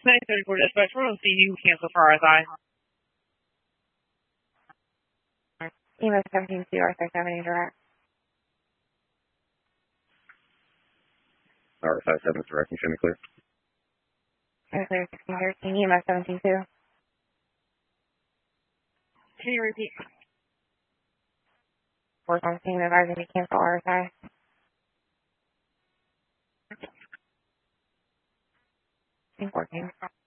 934 dispatch, we're on CU, cancel for RSI. EMO 17 to RSI 70 direct. RSI 7 is direct, you should be clear. Clear 1613, EMO 17 2. Can you repeat? Force on scene advising to cancel RSI. Working.